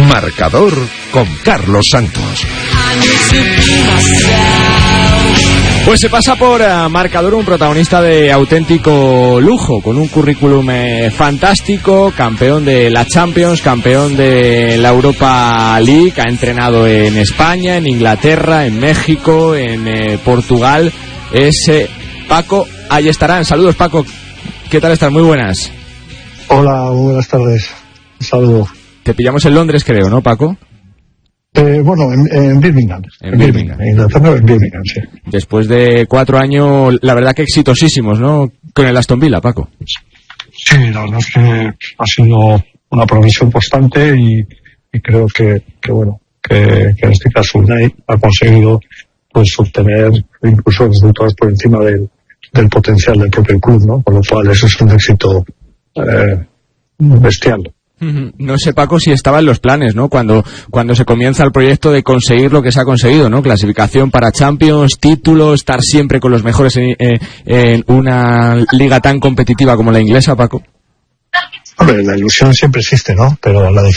Marcador con Carlos Santos. Pues se pasa por Marcador un protagonista de auténtico lujo, con un currículum fantástico, campeón de la Champions, campeón de la Europa League, ha entrenado en España, en Inglaterra, en México, en Portugal. Es Paco Ayestarán. Saludos, Paco. ¿Qué tal estás? Muy buenas. Hola, muy buenas tardes. Un saludo. Te pillamos en Londres, creo, ¿no, Paco? Bueno, en Birmingham. En Birmingham. En Inglaterra, en Birmingham, sí. Después de 4 años, la verdad que exitosísimos, ¿no? Con el Aston Villa, Paco. Sí, la verdad es que ha sido una progresión constante y creo que en este caso Unai ha conseguido pues obtener incluso resultados por encima del potencial del propio club, ¿no? Con lo cual eso es un éxito bestial. No sé, Paco, si estaba en los planes, ¿no? Cuando se comienza el proyecto de conseguir lo que se ha conseguido, ¿no? Clasificación para Champions, título, estar siempre con los mejores en una liga tan competitiva como la inglesa, Paco. Hombre, la ilusión siempre existe, ¿no? Pero la